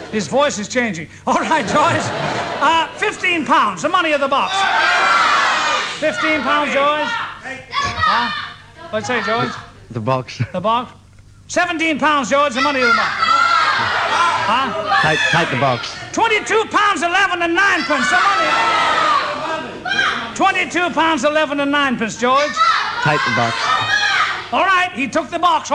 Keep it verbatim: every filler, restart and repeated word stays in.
His voice is changing. All right, George. Uh, fifteen pounds, the money of the box. Fifteen pounds, George. Huh? What'd you say, George? The box. The box? Seventeen pounds, George, the money of the box. Huh? Tight, tight the box. Twenty-two pounds, eleven and ninepence, the money. Twenty-two pounds, eleven and ninepence, George. Tight the box. All right, he took the box.